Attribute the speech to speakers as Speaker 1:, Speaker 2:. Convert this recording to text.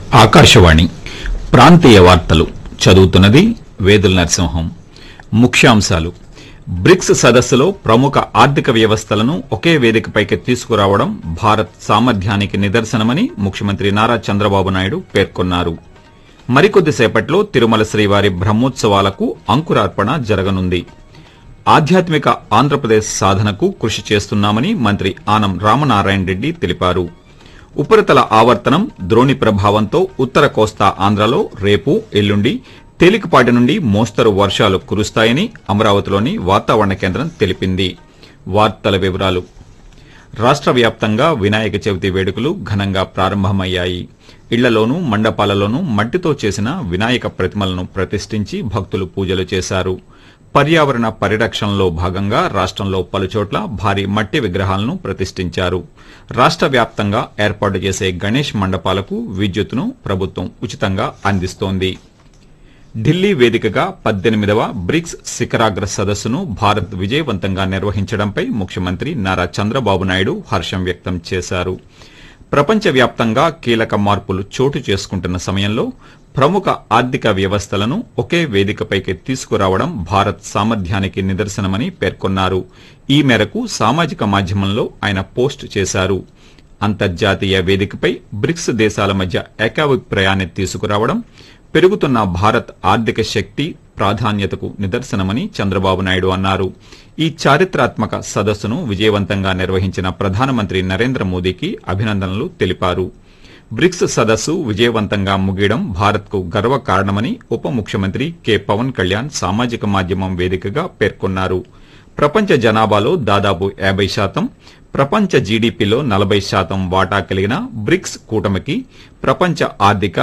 Speaker 1: ఆకాశవాణి ప్రాంతీయ వార్తలు చదువుతున్నది వేదుల నరసింహం. ముఖ్యాంశాలు. బ్రిక్స్ సదస్సులో ప్రముఖ ఆర్థిక వ్యవస్థలను ఒకే వేదికపైకి తీసుకురావడం భారత్ సామర్థ్యానికి నిదర్శనమని ముఖ్యమంత్రి నారా చంద్రబాబు నాయుడు పేర్కొన్నారు. మరికొద్దిసేపట్లో తిరుమల శ్రీవారి బ్రహ్మోత్సవాలకు అంకురార్పణ జరగనుంది. ఆధ్యాత్మిక ఆంధ్రప్రదేశ్ సాధనకు కృషి చేస్తున్నామని మంత్రి ఆనం రామనారాయణ రెడ్డి తెలిపారు. ఉపరితల ఆవర్తనం ద్రోణి ప్రభావంతో ఉత్తర కోస్తా ఆంధ్రలో రేపు ఎల్లుండి తేలికపాటి నుండి మోస్తరు వర్షాలు కురుస్తాయని అమరావతిలోని వాతావరణ కేంద్రం తెలిపింది. వార్తల వివరాలు. రాష్ట్ర వ్యాప్తంగా వినాయక చవితి వేడుకలు ఘనంగా ప్రారంభమయ్యాయి. ఇళ్లలోనూ మండపాలలోనూ మట్టితో చేసిన వినాయక ప్రతిమలను ప్రతిష్ఠించి భక్తులు పూజలు చేశారు. పర్యావరణ పరిరక్షణలో భాగంగా రాష్టంలో పలుచోట్ల భారీ మట్టి విగ్రహాలను ప్రతిష్ఠించారు. రాష్ట్ర వ్యాప్తంగా ఏర్పాటు చేసే గణేష్ మండపాలకు విద్యుత్తును ప్రభుత్వం ఉచితంగా అందిస్తోంది. ఢిల్లీ వేదికగా 18వ బ్రిక్స్ శిఖరాగ్ర సదస్సును భారత్ విజయవంతంగా నిర్వహించడంపై ముఖ్యమంత్రి నారా చంద్రబాబు నాయుడు హర్షం వ్యక్తం చేశారు. ప్రపంచవ్యాప్తంగా కీలక మార్పులు చోటు చేసుకుంటున్న సమయంలో ప్రముఖ ఆర్థిక వ్యవస్థలను ఒకే వేదికపైకి తీసుకురావడం భారత్ సామర్థ్యానికి నిదర్శనమని పేర్కొన్నారు. ఈ మేరకు సామాజిక మాధ్యమంలో ఆయన పోస్ట్ చేశారు. అంతర్జాతీయ వేదికపై బ్రిక్స్ దేశాల మధ్య ఏకాభిప్రాయాన్ని తీసుకురావడం పెరుగుతున్న భారత్ ఆర్థిక శక్తి ప్రాధాన్యతకు నిదర్శనమని చంద్రబాబు నాయుడు అన్నారు. ఈ చారిత్రాత్మక సదస్సును విజయవంతంగా నిర్వహించిన ప్రధానమంత్రి నరేంద్ర మోదీకి అభినందనలు తెలిపారు. బ్రిక్స్ సదస్సు విజయవంతంగా ముగియడం భారత్కు గర్వకారణమని ఉప ముఖ్యమంత్రి కె పవన్ కళ్యాణ్ సామాజిక మాధ్యమం వేదికగా పేర్కొన్నారు. ప్రపంచ జనాభాలో దాదాపు 50%, ప్రపంచ జీడీపీలో 40% వాటా కలిగిన బ్రిక్స్ కూటమికి ప్రపంచ ఆర్థిక